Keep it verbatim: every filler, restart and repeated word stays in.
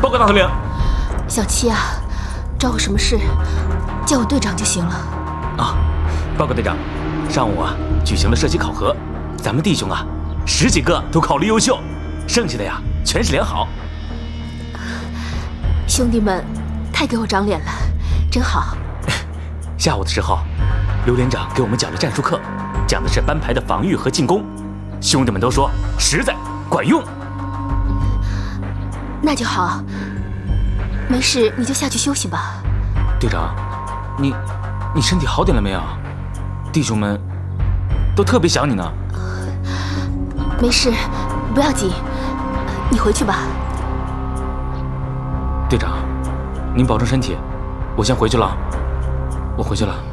报告大头领。 小七啊，找我什么事，叫我队长就行了。 啊，报告队长，上午啊举行了射击考核，咱们弟兄啊十几个都考虑优秀，剩下的呀全是良好。 兄弟们太给我长脸了，真好。 下午的时候，刘连长给我们讲了战术课，讲的是班排的防御和进攻，兄弟们都说实在管用。 那就好，没事你就下去休息吧。 队长，你你身体好点了没有？弟兄们都特别想你呢。 没事，不要紧，你回去吧。 队长，您保重身体，我先回去了。我回去了。